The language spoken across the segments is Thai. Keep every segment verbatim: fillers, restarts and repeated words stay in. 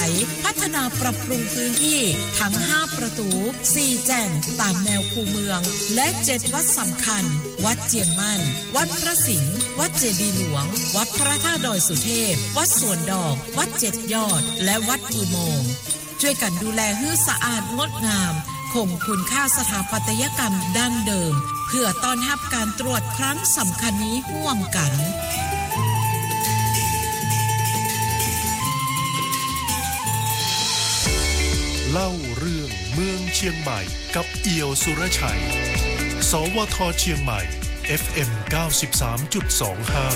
พัฒนาปรับปรุงพื้นที่ทั้งห้าประตูสี่แจ่งตามแนวคูเมืองและเจ็ดวัดสำคัญวัดเจียงมั่นวัดพระสิงห์วัดเจดีย์หลวงวัดพระธาตุดอยสุเทพวัดสวนดอกวัดเจ็ดยอดและวัดอุโมงค์ช่วยกันดูแลให้สะอาดงดงามคงคุณค่าสถาปัตยกรรมดั้งเดิมเพื่อต้อนรับการตรวจครั้งสำคัญนี้ร่วมกันเล่าเรื่องเมืองเชียงใหม่กับเอี่ยวสุรชัยสวทเชียงใหม่ เอฟ เอ็ม เก้าสิบสามจุดสองห้า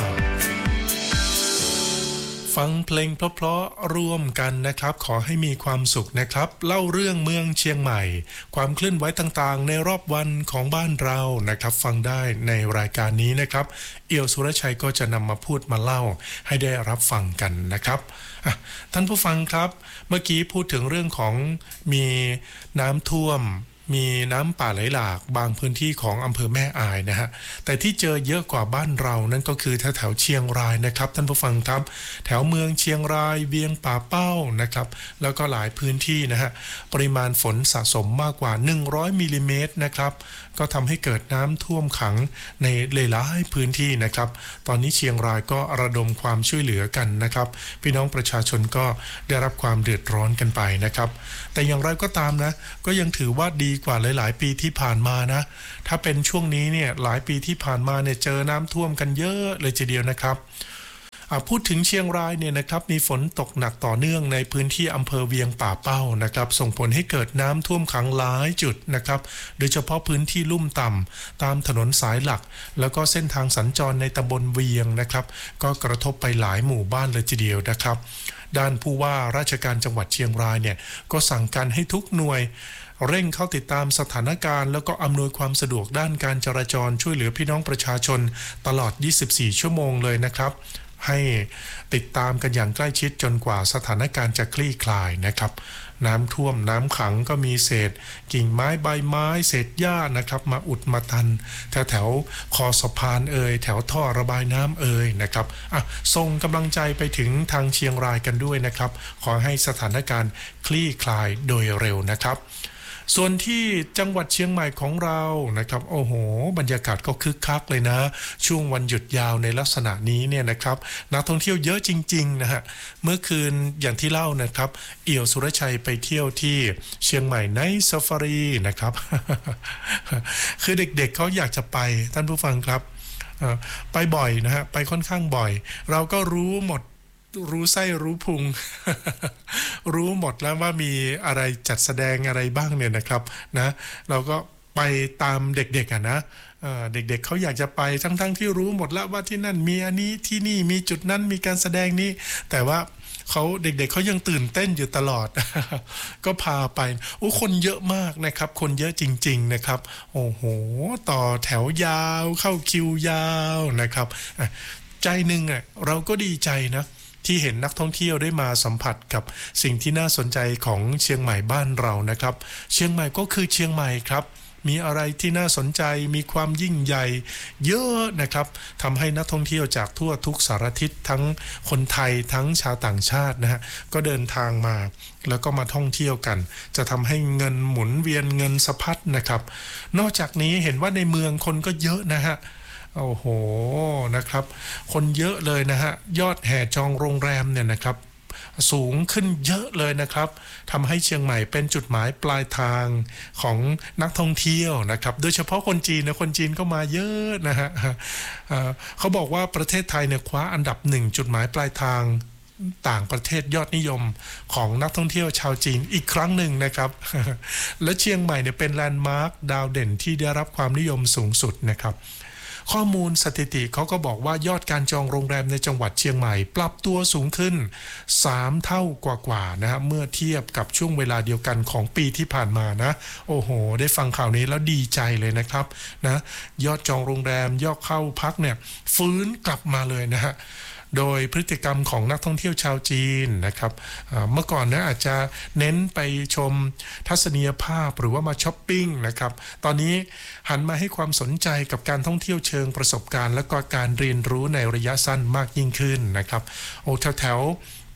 ฟังเพลงเพราะๆร่วมกันนะครับขอให้มีความสุขนะครับเล่าเรื่องเมืองเชียงใหม่ความเคลื่อนไหวต่างๆในรอบวันของบ้านเรานะครับฟังได้ในรายการนี้นะครับเอี่ยวสุรชัยก็จะนำมาพูดมาเล่าให้ได้รับฟังกันนะครับท่านผู้ฟังครับเมื่อกี้พูดถึงเรื่องของมีน้ำท่วมมีน้ำป่าไหลหลากบางพื้นที่ของอำเภอแม่อายนะฮะแต่ที่เจอเยอะกว่าบ้านเรานั่นก็คือแถวแถวเชียงรายนะครับท่านผู้ฟังครับแถวเมืองเชียงรายเวียงป่าเป้านะครับแล้วก็หลายพื้นที่นะฮะปริมาณฝนสะสมมากกว่าหนึ่งร้อยมิลลิเมตรนะครับก็ทำให้เกิดน้ำท่วมขังในหลายๆพื้นที่นะครับตอนนี้เชียงรายก็ระดมความช่วยเหลือกันนะครับพี่น้องประชาชนก็ได้รับความเดือดร้อนกันไปนะครับแต่อย่างไรก็ตามนะก็ยังถือว่าดีกว่าหลายๆปีที่ผ่านมานะถ้าเป็นช่วงนี้เนี่ยหลายปีที่ผ่านมาเนี่ยเจอน้ำท่วมกันเยอะเลยทีเดียวนะครับพูดถึงเชียงรายเนี่ยนะครับมีฝนตกหนักต่อเนื่องในพื้นที่อำเภอเวียงป่าเป้านะครับส่งผลให้เกิดน้ำท่วมขังหลายจุดนะครับโดยเฉพาะพื้นที่ลุ่มต่ำตามถนนสายหลักแล้วก็เส้นทางสัญจรในตำบลเวียงนะครับก็กระทบไปหลายหมู่บ้านเลยทีเดียวนะครับด้านผู้ว่าราชการจังหวัดเชียงรายเนี่ยก็สั่งการให้ทุกหน่วยเร่งเข้าติดตามสถานการณ์แล้วก็อำนวยความสะดวกด้านการจราจรช่วยเหลือพี่น้องประชาชนตลอดยี่สิบสี่ชั่วโมงเลยนะครับให้ติดตามกันอย่างใกล้ชิดจนกว่าสถานการณ์จะคลี่คลายนะครับน้ำท่วมน้ำขังก็มีเศษกิ่งไม้ใบไม้เศษหญ้านะครับมาอุดมาตันแถวแถวคอสะพานเอ่ยแถวท่อระบายน้ำเอ่ยนะครับอ่ะส่งกำลังใจไปถึงทางเชียงรายกันด้วยนะครับขอให้สถานการณ์คลี่คลายโดยเร็วนะครับส่วนที่จังหวัดเชียงใหม่ของเรานะครับโอ้โหบรรยากาศก็คึกคักเลยนะช่วงวันหยุดยาวในลักษณะนี้เนี่ยนะครับนักท่องเที่ยวเยอะจริงๆนะฮะเมื่อคืนอย่างที่เล่านะครับเอี่ยวสุรชัยไปเที่ยวที่เชียงใหม่ในซาฟารีนะครับ คือเด็กๆ เ, เขาอยากจะไปท่านผู้ฟังครับไปบ่อยนะฮะไปค่อนข้างบ่อยเราก็รู้หมดรู้ไส้รู้พุง รู้หมดแล้วว่ามีอะไรจัดแสดงอะไรบ้างเนี่ยนะครับนะเราก็ไปตามเด็กๆอ่ะนะเด็กๆ เ, เขาอยากจะไปทั้งๆที่รู้หมดแล้วว่าที่นั่นมีอันนี้ที่นี่มีจุดนั้นมีการแสดงนี้แต่ว่าเขาเด็กๆ เ, เขายังตื่นเต้นอยู่ตลอด ก็พาไปโอ้คนเยอะมากนะครับคนเยอะจริงๆนะครับโอ้โหต่อแถวยาวเข้าคิวยาวนะครับใจหนึ่งอ่ะเราก็ดีใจนะที่เห็นนักท่องเที่ยวได้มาสัมผัสกับสิ่งที่น่าสนใจของเชียงใหม่บ้านเรานะครับเชียงใหม่ก็คือเชียงใหม่ครับมีอะไรที่น่าสนใจมีความยิ่งใหญ่เยอะนะครับทำให้นักท่องเที่ยวจากทั่วทุกสารทิศทั้งคนไทยทั้งชาวต่างชาตินะฮะก็เดินทางมาแล้วก็มาท่องเที่ยวกันจะทำให้เงินหมุนเวียนเงินสะพัดนะครับนอกจากนี้เห็นว่าในเมืองคนก็เยอะนะฮะโอ้โหนะครับคนเยอะเลยนะฮะยอดแห่จองโรงแรมเนี่ยนะครับสูงขึ้นเยอะเลยนะครับทำให้เชียงใหม่เป็นจุดหมายปลายทางของนักท่องเที่ยวนะครับโดยเฉพาะคนจีนนะคนจีนก็มาเยอะนะฮะเขาบอกว่าประเทศไทยเนี่ยคว้าอันดับหนึ่งจุดหมายปลายทางต่างประเทศยอดนิยมของนักท่องเที่ยวชาวจีนอีกครั้งหนึ่งนะครับและเชียงใหม่เนี่ยเป็นแลนด์มาร์คดาวเด่นที่ได้รับความนิยมสูงสุดนะครับข้อมูลสถิติเขาก็บอกว่ายอดการจองโรงแรมในจังหวัดเชียงใหม่ปรับตัวสูงขึ้นสามเท่ากว่าๆนะฮะเมื่อเทียบกับช่วงเวลาเดียวกันของปีที่ผ่านมานะโอ้โหได้ฟังข่าวนี้แล้วดีใจเลยนะครับนะยอดจองโรงแรมยอดเข้าพักเนี่ยฟื้นกลับมาเลยนะฮะโดยพฤติกรรมของนักท่องเที่ยวชาวจีนนะครับเมื่อก่อนนะอาจจะเน้นไปชมทัศนียภาพหรือว่ามาช้อปปิ้งนะครับตอนนี้หันมาให้ความสนใจกับการท่องเที่ยวเชิงประสบการณ์และก็การเรียนรู้ในระยะสั้นมากยิ่งขึ้นนะครับโอ้แถว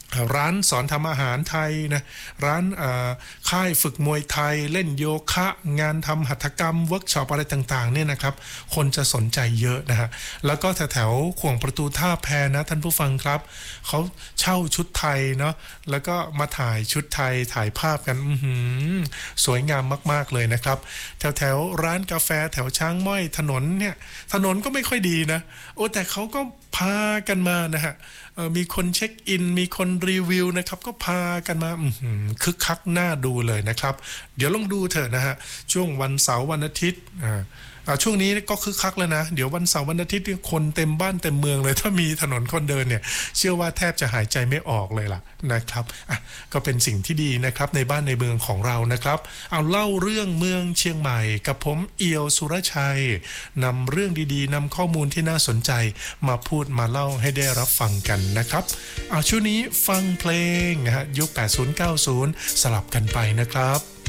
ร้านสอนทำอาหารไทยนะร้านค่ายฝึกมวยไทยเล่นโยคะงานทำหัตถกรรมเวิร์กช็อปอะไรต่างๆเนี่ยนะครับคนจะสนใจเยอะนะฮะแล้วก็แถวๆขวงประตูท่าแพนะท่านผู้ฟังครับเขาเช่าชุดไทยเนาะแล้วก็มาถ่ายชุดไทยถ่ายภาพกันอื้อหือสวยงามมากๆเลยนะครับแถวๆร้านกาแฟแถวช้างม้อยถนนเนี่ยถนนก็ไม่ค่อยดีนะโอ้แต่เขาก็พากันมานะฮะมีคนเช็คอินมีคนรีวิวนะครับก็พากันมาคึกคักน่าดูเลยนะครับเดี๋ยวลองดูเถอะนะฮะช่วงวันเสาร์วันอาทิตย์ช่วงนี้ก็คึกคักแล้วนะเดี๋ยววันเสาร์วันอาทิตย์คนเต็มบ้านเต็มเมืองเลยถ้ามีถนนคนเดินเนี่ยเชื่อว่าแทบจะหายใจไม่ออกเลยล่ะนะครับอ่ะก็เป็นสิ่งที่ดีนะครับในบ้านในเมืองของเรานะครับเอาเล่าเรื่องเมืองเชียงใหม่กับผมเอียวสุรชัยนำเรื่องดีๆนำข้อมูลที่น่าสนใจมาพูดมาเล่าให้ได้รับฟังกันนะครับเอาช่วงนี้ฟังเพลงนะฮะยุคแปดสิบ เก้าสิบสลับกันไปนะครับ